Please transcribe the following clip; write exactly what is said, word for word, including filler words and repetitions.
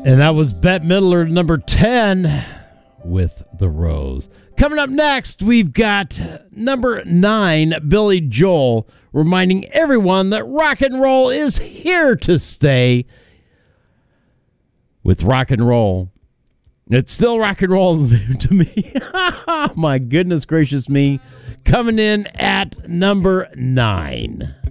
And that was Bette Midler, number ten, with The Rose. Coming up next, we've got number nine, Billy Joel, reminding everyone that rock and roll is here to stay. With rock and roll, it's still rock and roll to me. My goodness gracious me. Coming in at number nine.